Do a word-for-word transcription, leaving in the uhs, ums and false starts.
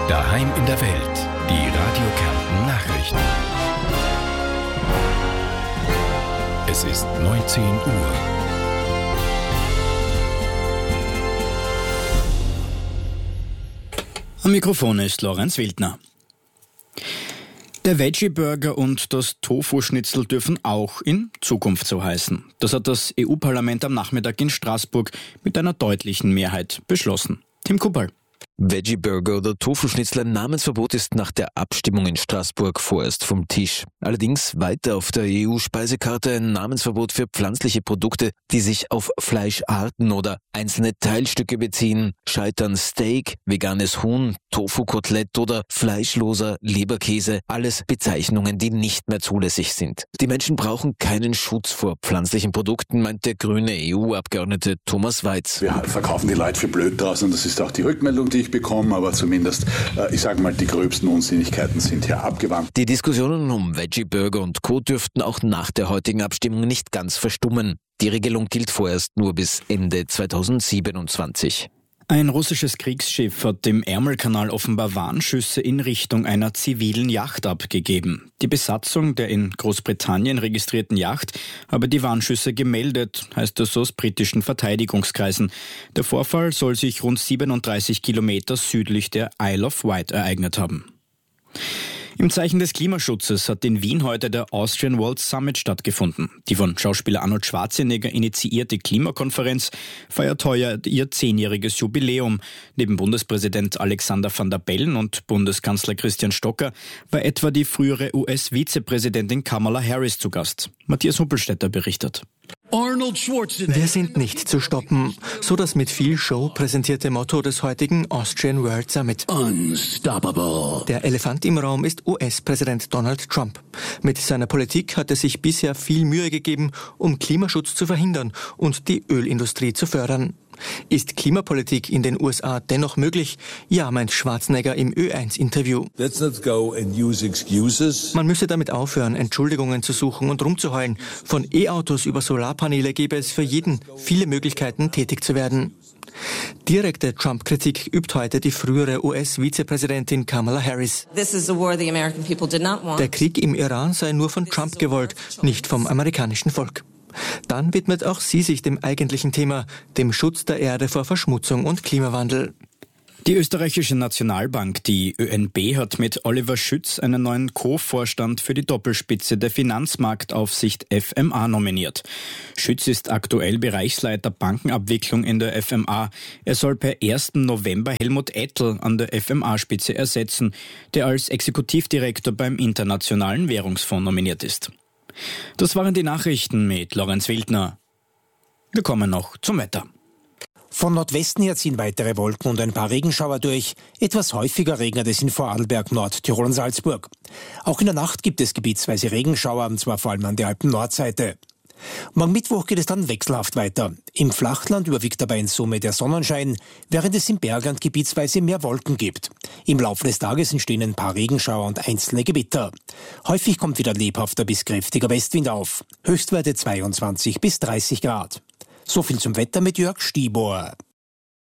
Daheim in der Welt. Die Radio Kärnten Nachrichten. Es ist neunzehn Uhr. Am Mikrofon ist Lorenz Wildner. Der Veggie-Burger und das Tofu-Schnitzel dürfen auch in Zukunft so heißen. Das hat das E U-Parlament am Nachmittag in Straßburg mit einer deutlichen Mehrheit beschlossen. Tim Kupperl. Veggie-Burger oder Tofu-Schnitzel, ein Namensverbot ist nach der Abstimmung in Straßburg vorerst vom Tisch. Allerdings weiter auf der E U-Speisekarte ein Namensverbot für pflanzliche Produkte, die sich auf Fleischarten oder einzelne Teilstücke beziehen. Scheitern Steak, veganes Huhn, Tofu-Kotelett oder fleischloser Leberkäse. Alles Bezeichnungen, die nicht mehr zulässig sind. Die Menschen brauchen keinen Schutz vor pflanzlichen Produkten, meint der grüne E U-Abgeordnete Thomas Weiz. Wir verkaufen die Leute für blöd draußen, das ist auch die Rückmeldung, die ich bekommen, aber zumindest, äh, ich sage mal, die gröbsten Unsinnigkeiten sind hier abgewandt. Die Diskussionen um Veggie-Burger und Co. dürften auch nach der heutigen Abstimmung nicht ganz verstummen. Die Regelung gilt vorerst nur bis Ende zweitausendsiebenundzwanzig. Ein russisches Kriegsschiff hat im Ärmelkanal offenbar Warnschüsse in Richtung einer zivilen Yacht abgegeben. Die Besatzung der in Großbritannien registrierten Yacht habe die Warnschüsse gemeldet, heißt es aus britischen Verteidigungskreisen. Der Vorfall soll sich rund siebenunddreißig Kilometer südlich der Isle of Wight ereignet haben. Im Zeichen des Klimaschutzes hat in Wien heute der Austrian World Summit stattgefunden. Die von Schauspieler Arnold Schwarzenegger initiierte Klimakonferenz feiert heuer ihr zehnjähriges Jubiläum. Neben Bundespräsident Alexander Van der Bellen und Bundeskanzler Christian Stocker war etwa die frühere U S-Vizepräsidentin Kamala Harris zu Gast. Matthias Huppelstädter berichtet. Wir sind nicht zu stoppen, so das mit viel Show präsentierte Motto des heutigen Austrian World Summit. Unstoppable. Der Elefant im Raum ist U S-Präsident Donald Trump. Mit seiner Politik hat er sich bisher viel Mühe gegeben, um Klimaschutz zu verhindern und die Ölindustrie zu fördern. Ist Klimapolitik in den U S A dennoch möglich? Ja, meint Schwarzenegger im Ö eins Interview. Let's not go and use excuses. Man müsse damit aufhören, Entschuldigungen zu suchen und rumzuheulen. Von E-Autos über Solarpaneele gäbe es für jeden viele Möglichkeiten, tätig zu werden. Direkte Trump-Kritik übt heute die frühere U S-Vizepräsidentin Kamala Harris. This is a war the American people did not want. Der Krieg im Iran sei nur von Trump gewollt, nicht vom amerikanischen Volk. Dann widmet auch sie sich dem eigentlichen Thema, dem Schutz der Erde vor Verschmutzung und Klimawandel. Die österreichische Nationalbank, die Ö N B, hat mit Oliver Schütz einen neuen Co-Vorstand für die Doppelspitze der Finanzmarktaufsicht F M A nominiert. Schütz ist aktuell Bereichsleiter Bankenabwicklung in der F M A. Er soll per ersten November Helmut Ettel an der F M A-Spitze ersetzen, der als Exekutivdirektor beim Internationalen Währungsfonds nominiert ist. Das waren die Nachrichten mit Lorenz Wildner. Wir kommen noch zum Wetter. Von Nordwesten her ziehen weitere Wolken und ein paar Regenschauer durch. Etwas häufiger regnet es in Vorarlberg, Nordtirol und Salzburg. Auch in der Nacht gibt es gebietsweise Regenschauer, und zwar vor allem an der Alpen-Nordseite. Morgen Mittwoch geht es dann wechselhaft weiter. Im Flachland überwiegt dabei in Summe der Sonnenschein, während es im Bergland gebietsweise mehr Wolken gibt. Im Laufe des Tages entstehen ein paar Regenschauer und einzelne Gewitter. Häufig kommt wieder lebhafter bis kräftiger Westwind auf. Höchstwerte zweiundzwanzig bis dreißig Grad. So viel zum Wetter mit Jörg Stibor.